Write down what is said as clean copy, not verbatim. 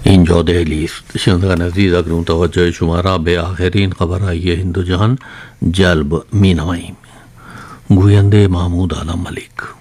इंजो दहली शनदगान अजीज अकरूं तवज्जो शुमारा बे आखिरीन खबर आई है हिंदुजहान जल्ब मीनवाई गोयंदे महमूद आलम मलिक।